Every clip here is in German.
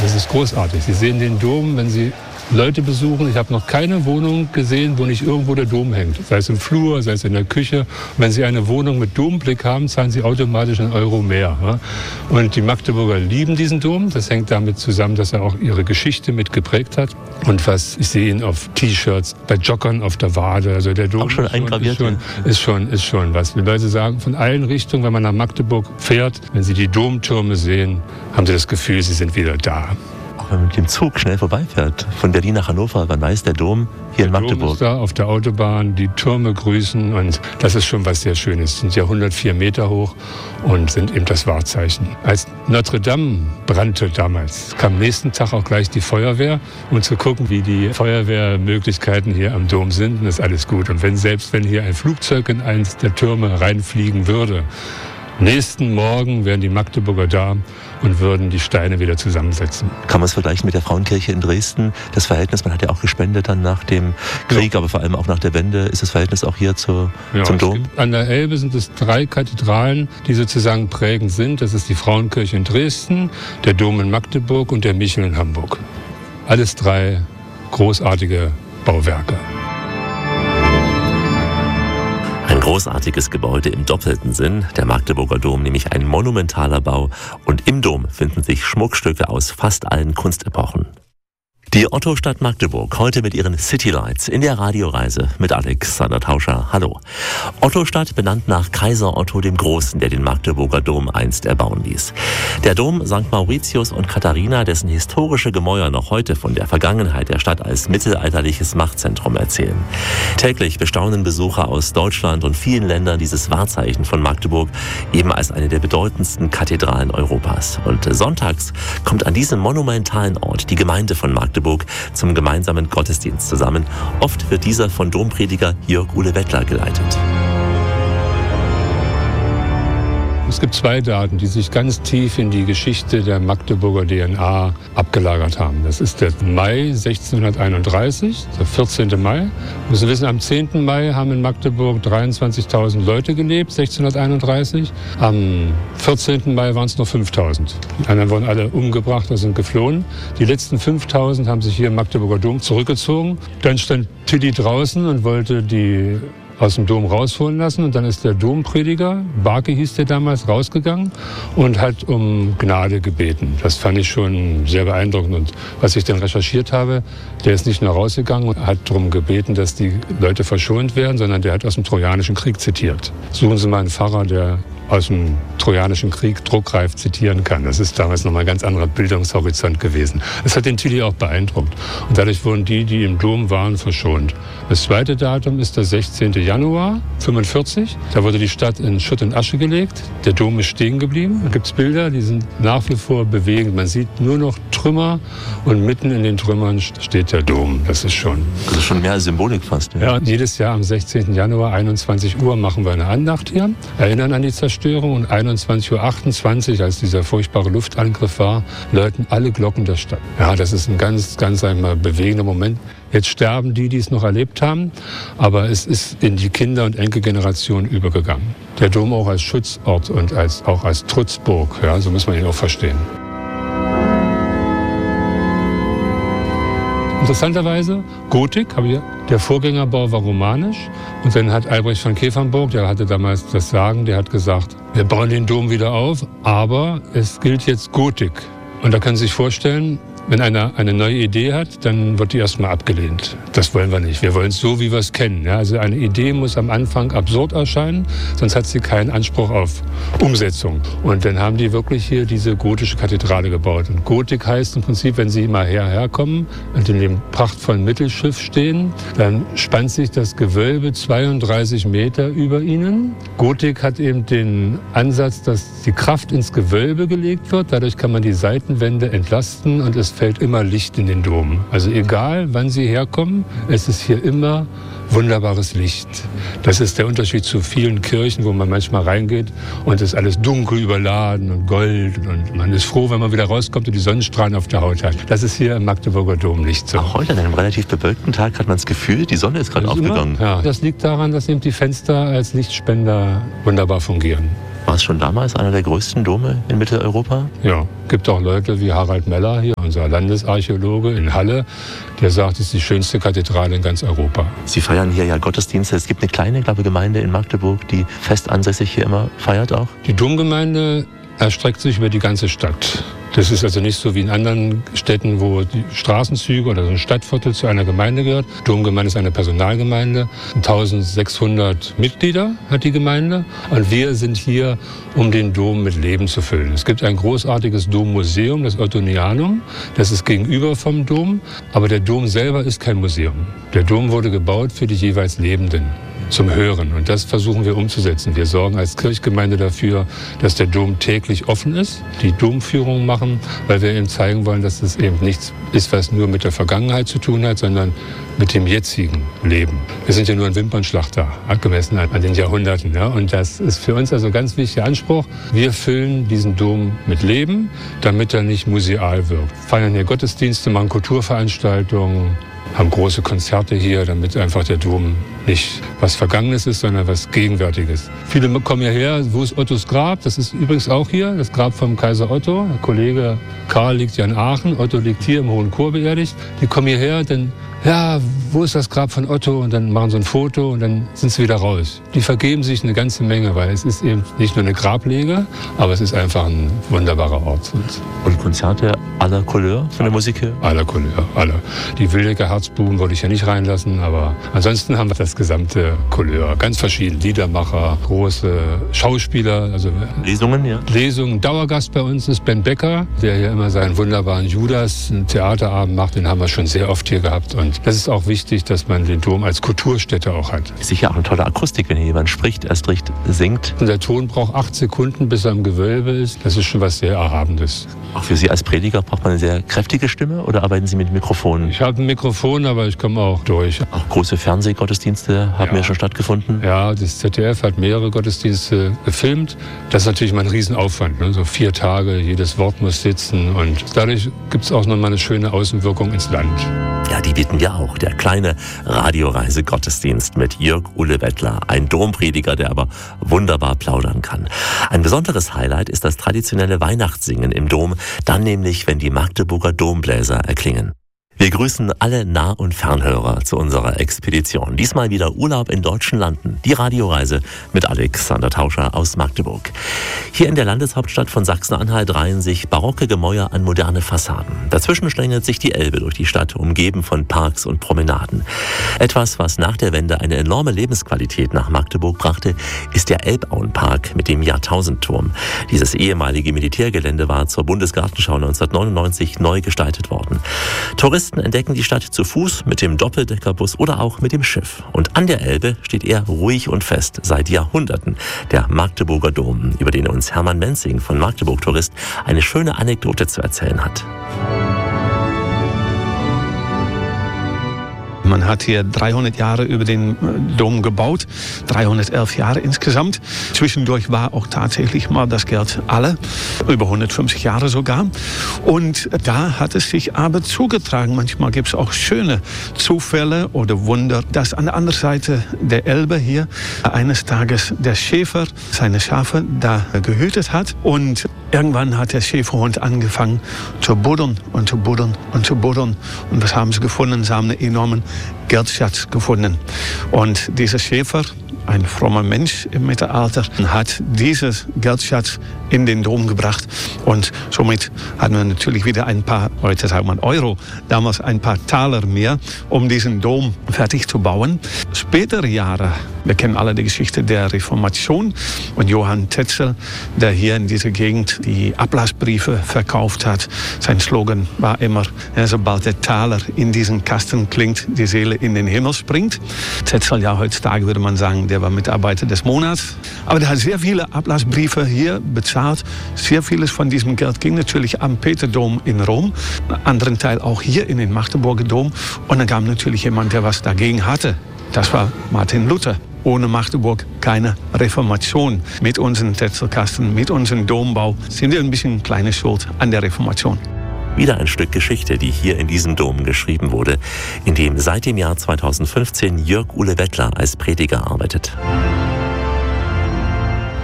Das ist großartig. Sie sehen den Dom, wenn Sie Leute besuchen. Ich habe noch keine Wohnung gesehen, wo nicht irgendwo der Dom hängt. Sei es im Flur, sei es in der Küche. Und wenn Sie eine Wohnung mit Domblick haben, zahlen Sie automatisch einen Euro mehr. Ja? Und die Magdeburger lieben diesen Dom. Das hängt damit zusammen, dass er auch ihre Geschichte mit geprägt hat. Und was ich sehe ihn auf T-Shirts, bei Joggern auf der Wade. Also der Dom auch schon eingraviert. Ist schon was. Die Leute sagen, von allen Richtungen, wenn man nach Magdeburg fährt, wenn Sie die Domtürme sehen, haben Sie das Gefühl, Sie sind wieder da. Auch wenn man mit dem Zug schnell vorbeifährt, von Berlin nach Hannover, man weiß, der Dom hier in Magdeburg. Der Dom ist da auf der Autobahn, die Türme grüßen und das ist schon was sehr Schönes. Sind ja 104 Meter hoch und sind eben das Wahrzeichen. Als Notre Dame brannte damals, kam nächsten Tag auch gleich die Feuerwehr, um zu gucken, wie die Feuerwehrmöglichkeiten hier am Dom sind. Und das ist alles gut. Und selbst wenn hier ein Flugzeug in eins der Türme reinfliegen würde, nächsten Morgen wären die Magdeburger da und würden die Steine wieder zusammensetzen. Kann man es vergleichen mit der Frauenkirche in Dresden? Das Verhältnis, man hat ja auch gespendet dann nach dem Krieg, aber vor allem auch nach der Wende, ist das Verhältnis auch hier zum Dom? An der Elbe sind es 3 Kathedralen, die sozusagen prägend sind. Das ist die Frauenkirche in Dresden, der Dom in Magdeburg und der Michel in Hamburg. Alles 3 großartige Bauwerke. Ein großartiges Gebäude im doppelten Sinn, der Magdeburger Dom, nämlich ein monumentaler Bau. Und im Dom finden sich Schmuckstücke aus fast allen Kunstepochen. Die Otto-Stadt Magdeburg, heute mit ihren Citylights in der Radioreise mit Alexander Tauscher. Hallo. Otto-Stadt benannt nach Kaiser Otto dem Großen, der den Magdeburger Dom einst erbauen ließ. Der Dom St. Mauritius und Katharina, dessen historische Gemäuer noch heute von der Vergangenheit der Stadt als mittelalterliches Machtzentrum erzählen. Täglich bestaunen Besucher aus Deutschland und vielen Ländern dieses Wahrzeichen von Magdeburg, eben als eine der bedeutendsten Kathedralen Europas. Und sonntags kommt an diesem monumentalen Ort die Gemeinde von Magdeburg zum gemeinsamen Gottesdienst zusammen. Oft wird dieser von Domprediger Jörg Uhle Wettler geleitet. Es gibt 2 Daten, die sich ganz tief in die Geschichte der Magdeburger DNA abgelagert haben. Das ist der Mai 1631, der 14. Mai. Wir müssen wissen, am 10. Mai haben in Magdeburg 23.000 Leute gelebt, 1631. Am 14. Mai waren es nur 5.000. Die anderen wurden alle umgebracht oder sind geflohen. Die letzten 5.000 haben sich hier im Magdeburger Dom zurückgezogen. Dann stand Tilly draußen und wollte die aus dem Dom rausholen lassen. Und dann ist der Domprediger, Barke hieß der damals, rausgegangen und hat um Gnade gebeten. Das fand ich schon sehr beeindruckend. Und was ich dann recherchiert habe, der ist nicht nur rausgegangen und hat darum gebeten, dass die Leute verschont werden, sondern der hat aus dem Trojanischen Krieg zitiert. Suchen Sie mal einen Pfarrer, der aus dem Trojanischen Krieg druckreif zitieren kann. Das ist damals nochmal ein ganz anderer Bildungshorizont gewesen. Das hat den Tilly auch beeindruckt. Und dadurch wurden die im Dom waren, verschont. Das 2. Datum ist der 16. Januar 45. Da wurde die Stadt in Schutt und Asche gelegt. Der Dom ist stehen geblieben. Da gibt es Bilder, die sind nach wie vor bewegend. Man sieht nur noch Trümmer und mitten in den Trümmern steht der Dom. Das ist schon mehr als Symbolik fast. Ja, jedes Jahr am 16. Januar 21 Uhr machen wir eine Andacht hier, erinnern an die Zerstörung und 21:28 Uhr, als dieser furchtbare Luftangriff war, läuten alle Glocken der Stadt. Ja, das ist ein ganz einmal bewegender Moment. Jetzt sterben die es noch erlebt haben, aber es ist in die Kinder- und Enkelgeneration übergegangen. Der Dom auch als Schutzort und auch als Trutzburg, ja, so muss man ihn auch verstehen. Interessanterweise, Gotik, der Vorgängerbau war romanisch und dann hat Albrecht von Kefenburg, der hatte damals das Sagen, der hat gesagt, wir bauen den Dom wieder auf, aber es gilt jetzt Gotik. Und da können Sie sich vorstellen, wenn einer eine neue Idee hat, dann wird die erstmal abgelehnt. Das wollen wir nicht. Wir wollen es so, wie wir es kennen. Ja, also eine Idee muss am Anfang absurd erscheinen, sonst hat sie keinen Anspruch auf Umsetzung. Und dann haben die wirklich hier diese gotische Kathedrale gebaut. Und Gotik heißt im Prinzip, wenn Sie mal herkommen und in dem prachtvollen Mittelschiff stehen, dann spannt sich das Gewölbe 32 Meter über Ihnen. Gotik hat eben den Ansatz, dass die Kraft ins Gewölbe gelegt wird. Dadurch kann man die Seitenwände entlasten und es fällt immer Licht in den Dom. Also egal, wann Sie herkommen, es ist hier immer wunderbares Licht. Das ist der Unterschied zu vielen Kirchen, wo man manchmal reingeht und es ist alles dunkel überladen und Gold und man ist froh, wenn man wieder rauskommt und die Sonnenstrahlen auf der Haut hat. Das ist hier im Magdeburger Dom nicht so. Auch heute an einem relativ bewölkten Tag hat man das Gefühl, die Sonne ist gerade aufgegangen. Ja, das liegt daran, dass eben die Fenster als Lichtspender wunderbar fungieren. War es schon damals einer der größten Dome in Mitteleuropa? Ja, gibt auch Leute wie Harald Meller hier, unser Landesarchäologe in Halle, der sagt, es ist die schönste Kathedrale in ganz Europa. Sie feiern hier ja Gottesdienste. Es gibt eine kleine, Gemeinde in Magdeburg, die fest ansässig hier immer feiert auch. Die Domgemeinde erstreckt sich über die ganze Stadt. Das ist also nicht so wie in anderen Städten, wo die Straßenzüge oder so ein Stadtviertel zu einer Gemeinde gehört. Domgemeinde ist eine Personalgemeinde. 1600 Mitglieder hat die Gemeinde. Und wir sind hier, um den Dom mit Leben zu füllen. Es gibt ein großartiges Dommuseum, das Ottonianum. Das ist gegenüber vom Dom. Aber der Dom selber ist kein Museum. Der Dom wurde gebaut für die jeweils Lebenden. Zum Hören. Und das versuchen wir umzusetzen. Wir sorgen als Kirchgemeinde dafür, dass der Dom täglich offen ist, die Domführungen machen, weil wir eben zeigen wollen, dass das eben nichts ist, was nur mit der Vergangenheit zu tun hat, sondern mit dem jetzigen Leben. Wir sind ja nur ein Wimpernschlag da, abgemessen an den Jahrhunderten. Ja? Und das ist für uns also ein ganz wichtiger Anspruch. Wir füllen diesen Dom mit Leben, damit er nicht museal wirkt. Feiern hier Gottesdienste, machen Kulturveranstaltungen, haben große Konzerte hier, damit einfach der Dom nicht was Vergangenes ist, sondern was Gegenwärtiges. Viele kommen hierher, wo ist Ottos Grab? Das ist übrigens auch hier, das Grab vom Kaiser Otto. Der Kollege Karl liegt ja in Aachen, Otto liegt hier im Hohen Chor beerdigt. Die kommen hierher, dann, ja, wo ist das Grab von Otto? Und dann machen sie ein Foto und dann sind sie wieder raus. Die vergeben sich eine ganze Menge, weil es ist eben nicht nur eine Grablege, aber es ist einfach ein wunderbarer Ort. Und Konzerte aller Couleur von der Musik her? Aller Couleur, alle. Die Wildecker Herzbuben wollte ich ja nicht reinlassen, aber ansonsten haben wir das gesamte Couleur. Ganz verschieden. Liedermacher, große Schauspieler. Also Lesungen, ja? Lesungen. Dauergast bei uns ist Ben Becker, der hier immer seinen wunderbaren Judas, einen Theaterabend macht. Den haben wir schon sehr oft hier gehabt. Und das ist auch wichtig, dass man den Dom als Kulturstätte auch hat. Sicher auch eine tolle Akustik, wenn hier jemand spricht, erst recht singt. Und der Ton braucht 8 Sekunden, bis er im Gewölbe ist. Das ist schon was sehr Erhabenes. Auch für Sie als Prediger braucht man eine sehr kräftige Stimme oder arbeiten Sie mit Mikrofonen? Ich habe ein Mikrofon, aber ich komme auch durch. Auch große Fernsehgottesdienste haben ja schon stattgefunden? Ja, das ZDF hat mehrere Gottesdienste gefilmt. Das ist natürlich mal ein Riesenaufwand. Ne? So 4 Tage, jedes Wort muss sitzen. Und dadurch gibt es auch nochmal eine schöne Außenwirkung ins Land. Ja, die bieten wir auch. Der kleine Radioreise-Gottesdienst mit Jörg Ulle Wettler. Ein Domprediger, der aber wunderbar plaudern kann. Ein besonderes Highlight ist das traditionelle Weihnachtssingen im Dom. Dann nämlich, wenn die Magdeburger Dombläser erklingen. Wir grüßen alle Nah- und Fernhörer zu unserer Expedition. Diesmal wieder Urlaub in deutschen Landen. Die Radioreise mit Alexander Tauscher aus Magdeburg. Hier in der Landeshauptstadt von Sachsen-Anhalt reihen sich barocke Gemäuer an moderne Fassaden. Dazwischen schlängelt sich die Elbe durch die Stadt, umgeben von Parks und Promenaden. Etwas, was nach der Wende eine enorme Lebensqualität nach Magdeburg brachte, ist der Elbauenpark mit dem Jahrtausendturm. Dieses ehemalige Militärgelände war zur Bundesgartenschau 1999 neu gestaltet worden. Touristen entdecken die Stadt zu Fuß, mit dem Doppeldeckerbus oder auch mit dem Schiff. Und an der Elbe steht er ruhig und fest seit Jahrhunderten, der Magdeburger Dom, über den uns Hermann Menzing von Magdeburg Tourist eine schöne Anekdote zu erzählen hat. Man hat hier 300 Jahre über den Dom gebaut, 311 Jahre insgesamt. Zwischendurch war auch tatsächlich mal das Geld alle, über 150 Jahre sogar. Und da hat es sich aber zugetragen. Manchmal gibt es auch schöne Zufälle oder Wunder, dass an der anderen Seite der Elbe hier eines Tages der Schäfer seine Schafe da gehütet hat. Und irgendwann hat der Schäferhund angefangen zu buddeln und zu buddeln und zu buddeln. Und was haben sie gefunden? Sie haben einen enormen Geldschatz gefunden. Und dieser Schäfer, ein frommer Mensch im Mittelalter, hat diesen Geldschatz in den Dom gebracht. Und somit hatten wir natürlich wieder ein paar, heute sagt man Euro, damals ein paar Taler mehr, um diesen Dom fertig zu bauen. Spätere Jahre, wir kennen alle die Geschichte der Reformation und Johann Tetzel, der hier in dieser Gegend die Ablassbriefe verkauft hat. Sein Slogan war immer, sobald der Taler in diesen Kasten klingt, die Seele in den Himmel springt. Tetzel, ja, heutzutage würde man sagen, der war Mitarbeiter des Monats. Aber der hat sehr viele Ablassbriefe hier bezahlt. Sehr vieles von diesem Geld ging natürlich am Peterdom in Rom, einen anderen Teil auch hier in den Magdeburger Dom. Und dann kam natürlich jemand, der was dagegen hatte. Das war Martin Luther. Ohne Magdeburg keine Reformation. Mit unseren Tetzelkasten, mit unserem Dombau sind wir ein bisschen kleine Schuld an der Reformation. Wieder ein Stück Geschichte, die hier in diesem Dom geschrieben wurde, in dem seit dem Jahr 2015 Jörg Ulle Wettler als Prediger arbeitet.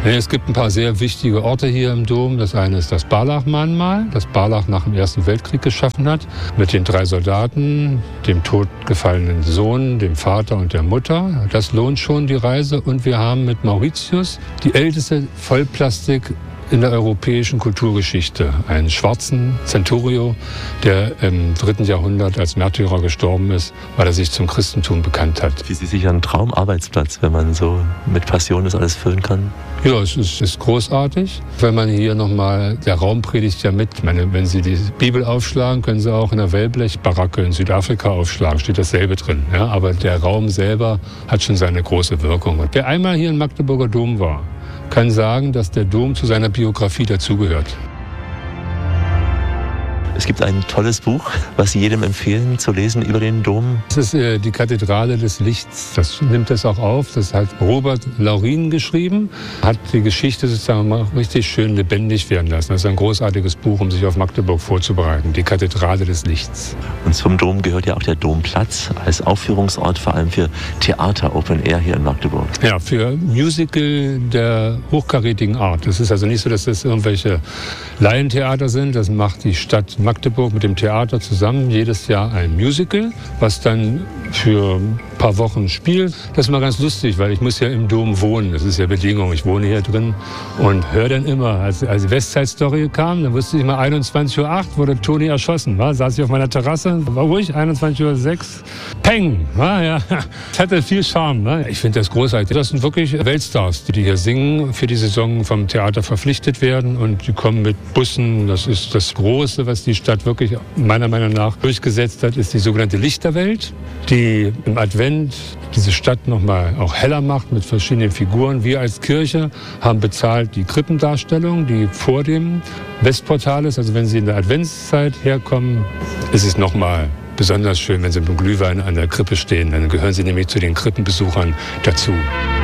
Es gibt ein paar sehr wichtige Orte hier im Dom. Das eine ist das Barlach-Mahnmal, das Barlach nach dem Ersten Weltkrieg geschaffen hat, mit den 3 Soldaten, dem totgefallenen Sohn, dem Vater und der Mutter. Das lohnt schon die Reise. Und wir haben mit Mauritius die älteste Vollplastik in der europäischen Kulturgeschichte. Einen schwarzen Centurio, der im 3. Jahrhundert als Märtyrer gestorben ist, weil er sich zum Christentum bekannt hat. Wie Sie sicher ein Traumarbeitsplatz, wenn man so mit Passion das alles füllen kann? Ja, es ist großartig. Wenn man hier nochmal, der Raum predigt ja mit. Ich meine, wenn Sie die Bibel aufschlagen, können Sie auch in der Wellblechbaracke in Südafrika aufschlagen, steht dasselbe drin. Ja, aber der Raum selber hat schon seine große Wirkung. Und wer einmal hier im Magdeburger Dom war, kann sagen, dass der Dom zu seiner Biografie dazugehört. Es gibt ein tolles Buch, was Sie jedem empfehlen zu lesen über den Dom. Das ist die Kathedrale des Lichts. Das nimmt das auch auf. Das hat Robert Laurin geschrieben, hat die Geschichte sozusagen mal richtig schön lebendig werden lassen. Das ist ein großartiges Buch, um sich auf Magdeburg vorzubereiten. Die Kathedrale des Lichts. Und zum Dom gehört ja auch der Domplatz als Aufführungsort, vor allem für Theater Open Air hier in Magdeburg. Ja, für Musical der hochkarätigen Art. Es ist also nicht so, dass das irgendwelche Laientheater sind. Das macht die Stadt Magdeburg mit dem Theater zusammen jedes Jahr ein Musical, was dann für ein paar Wochen spielt. Das ist mal ganz lustig, weil ich muss ja im Dom wohnen. Das ist ja Bedingung. Ich wohne hier drin und höre dann immer, als die Westside-Story kam, dann wusste ich mal, 21:08 Uhr wurde Toni erschossen. Saß ich auf meiner Terrasse, war ruhig, 21:06 Uhr, peng. Ja. Das hatte viel Charme. Ich finde das großartig. Das sind wirklich Weltstars, die hier singen, für die Saison vom Theater verpflichtet werden und die kommen mit Bussen. Das ist das Große, was die Stadt wirklich meiner Meinung nach durchgesetzt hat, ist die sogenannte Lichterwelt, die im Advent diese Stadt nochmal auch heller macht mit verschiedenen Figuren. Wir als Kirche haben bezahlt die Krippendarstellung, die vor dem Westportal ist. Also wenn Sie in der Adventszeit herkommen, ist es nochmal besonders schön, wenn Sie mit dem Glühwein an der Krippe stehen. Dann gehören Sie nämlich zu den Krippenbesuchern dazu.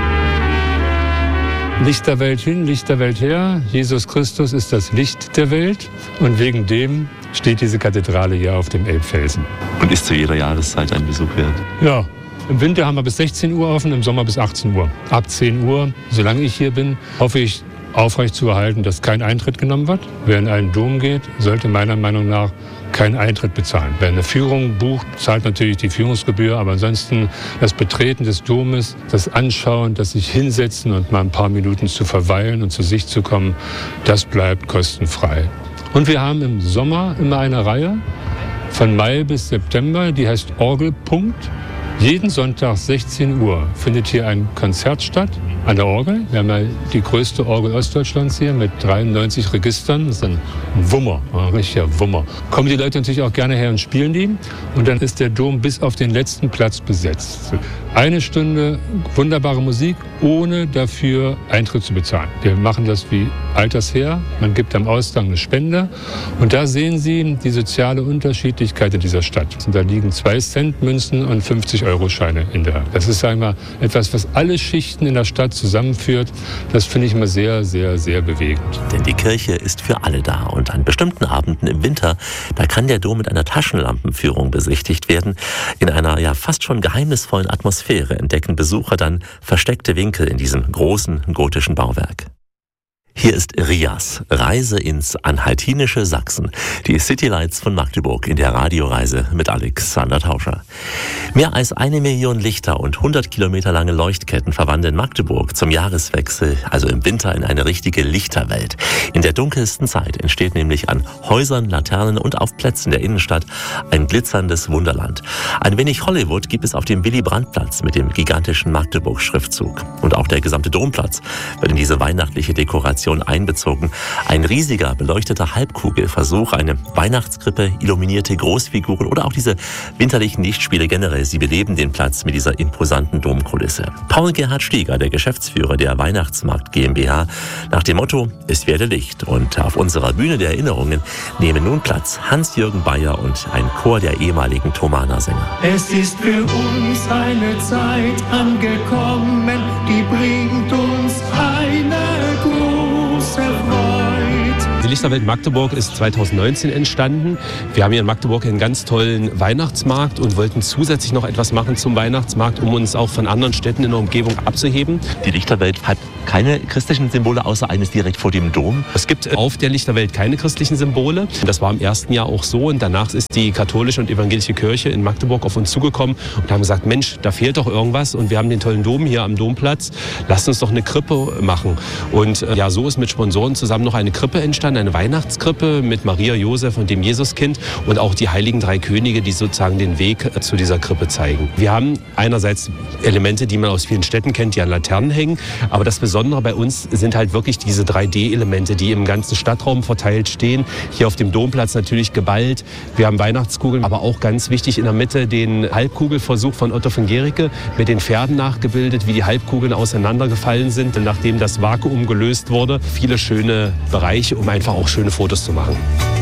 Lichterwelt hin, Lichterwelt her. Jesus Christus ist das Licht der Welt und wegen dem steht diese Kathedrale hier auf dem Elbfelsen. Und ist zu jeder Jahreszeit ein Besuch wert? Ja, im Winter haben wir bis 16 Uhr offen, im Sommer bis 18 Uhr. Ab 10 Uhr, solange ich hier bin, hoffe ich aufrechtzuerhalten, dass kein Eintritt genommen wird. Wer in einen Dom geht, sollte meiner Meinung nach keinen Eintritt bezahlen. Wer eine Führung bucht, zahlt natürlich die Führungsgebühr, aber ansonsten das Betreten des Domes, das Anschauen, das sich hinsetzen und mal ein paar Minuten zu verweilen und zu sich zu kommen, das bleibt kostenfrei. Und wir haben im Sommer immer eine Reihe von Mai bis September, die heißt Orgelpunkt. Jeden Sonntag 16 Uhr findet hier ein Konzert statt an der Orgel. Wir haben ja die größte Orgel Ostdeutschlands hier mit 93 Registern. Das ist ein Wummer, ein richtiger Wummer. Kommen die Leute natürlich auch gerne her und spielen die. Und dann ist der Dom bis auf den letzten Platz besetzt. 1 Stunde wunderbare Musik, ohne dafür Eintritt zu bezahlen. Wir machen das wie altersher. Man gibt am Ausgang eine Spende. Und da sehen Sie die soziale Unterschiedlichkeit in dieser Stadt. Und da liegen 2-Cent-Münzen und 50-Euro-Scheine in der. Das ist einmal etwas, was alle Schichten in der Stadt zusammenführt. Das finde ich immer sehr, sehr, sehr bewegend. Denn die Kirche ist für alle da. Und an bestimmten Abenden im Winter, da kann der Dom mit einer Taschenlampenführung besichtigt werden. In einer ja fast schon geheimnisvollen Atmosphäre entdecken Besucher dann versteckte Winkel in diesem großen gotischen Bauwerk. Hier ist Rias, Reise ins anhaltinische Sachsen. Die Citylights von Magdeburg in der Radioreise mit Alexander Tauscher. Mehr als 1 Million Lichter und 100 Kilometer lange Leuchtketten verwandeln Magdeburg zum Jahreswechsel, also im Winter, in eine richtige Lichterwelt. In der dunkelsten Zeit entsteht nämlich an Häusern, Laternen und auf Plätzen der Innenstadt ein glitzerndes Wunderland. Ein wenig Hollywood gibt es auf dem Willy-Brandt-Platz mit dem gigantischen Magdeburg-Schriftzug. Und auch der gesamte Domplatz wird in diese weihnachtliche Dekoration einbezogen. Ein riesiger beleuchteter Halbkugelversuch, eine Weihnachtskrippe, illuminierte Großfiguren oder auch diese winterlichen Lichtspiele generell. Sie beleben den Platz mit dieser imposanten Domkulisse. Paul-Gerhard Stieger, der Geschäftsführer der Weihnachtsmarkt GmbH, nach dem Motto, es werde Licht. Und auf unserer Bühne der Erinnerungen nehmen nun Platz Hans-Jürgen Bayer und ein Chor der ehemaligen Thomaner-Sänger. Es ist für uns eine Zeit angekommen, die bringt uns eine große Freude. Die Lichterwelt Magdeburg ist 2019 entstanden. Wir haben hier in Magdeburg einen ganz tollen Weihnachtsmarkt und wollten zusätzlich noch etwas machen zum Weihnachtsmarkt, um uns auch von anderen Städten in der Umgebung abzuheben. Die Lichterwelt hat keine christlichen Symbole, außer eines direkt vor dem Dom. Es gibt auf der Lichterwelt keine christlichen Symbole. Das war im ersten Jahr auch so. Und danach ist die katholische und evangelische Kirche in Magdeburg auf uns zugekommen und haben gesagt, Mensch, da fehlt doch irgendwas. Und wir haben den tollen Dom hier am Domplatz. Lasst uns doch eine Krippe machen. Und ja, so ist mit Sponsoren zusammen noch eine Krippe entstanden, eine Weihnachtskrippe mit Maria, Josef und dem Jesuskind und auch die heiligen drei Könige, die sozusagen den Weg zu dieser Krippe zeigen. Wir haben einerseits Elemente, die man aus vielen Städten kennt, die an Laternen hängen. Aber das Besondere bei uns sind halt wirklich diese 3D-Elemente, die im ganzen Stadtraum verteilt stehen. Hier auf dem Domplatz natürlich geballt. Wir haben Weihnachtskugeln, aber auch ganz wichtig in der Mitte den Halbkugelversuch von Otto von Guericke mit den Pferden nachgebildet, wie die Halbkugeln auseinandergefallen sind, nachdem das Vakuum gelöst wurde. Viele schöne Bereiche, um einfach auch schöne Fotos zu machen.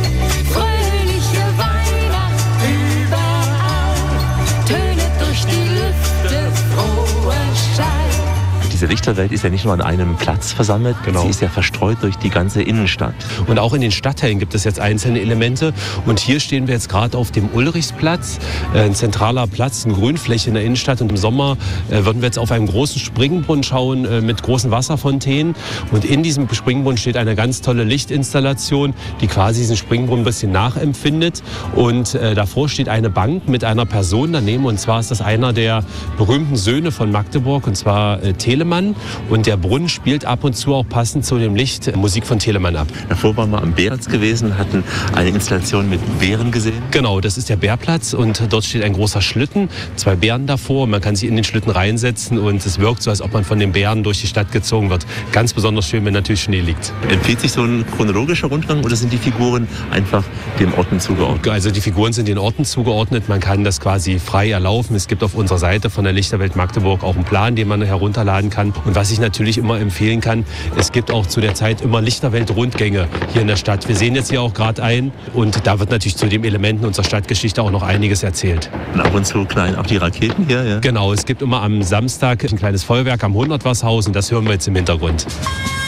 Diese Lichterwelt ist ja nicht nur an einem Platz versammelt, genau. Sie ist ja verstreut durch die ganze Innenstadt. Und auch in den Stadtteilen gibt es jetzt einzelne Elemente. Und hier stehen wir jetzt gerade auf dem Ulrichsplatz, ein zentraler Platz, eine Grünfläche in der Innenstadt. Und im Sommer würden wir jetzt auf einen großen Springbrunnen schauen mit großen Wasserfontänen. Und in diesem Springbrunnen steht eine ganz tolle Lichtinstallation, die quasi diesen Springbrunnen ein bisschen nachempfindet. Und davor steht eine Bank mit einer Person daneben. Und zwar ist das einer der berühmten Söhne von Magdeburg, und zwar Telemann. Und der Brunnen spielt ab und zu auch passend zu dem Licht Musik von Telemann ab. Davor waren wir am Bärplatz gewesen, hatten eine Installation mit Bären gesehen. Genau, das ist der Bärplatz und dort steht ein großer Schlitten, 2 Bären davor. Man kann sich in den Schlitten reinsetzen und es wirkt so, als ob man von den Bären durch die Stadt gezogen wird. Ganz besonders schön, wenn natürlich Schnee liegt. Empfiehlt sich so ein chronologischer Rundgang oder sind die Figuren einfach den Orten zugeordnet? Also die Figuren sind den Orten zugeordnet. Man kann das quasi frei erlaufen. Es gibt auf unserer Seite von der Lichterwelt Magdeburg auch einen Plan, den man herunterladen kann. Und was ich natürlich immer empfehlen kann, es gibt auch zu der Zeit immer Lichterwelt-Rundgänge hier in der Stadt. Wir sehen jetzt hier auch gerade ein und da wird natürlich zu den Elementen unserer Stadtgeschichte auch noch einiges erzählt. Und ab und zu klein auch die Raketen hier, ja? Genau, es gibt immer am Samstag ein kleines Feuerwerk am 100-Watt-Haus und das hören wir jetzt im Hintergrund.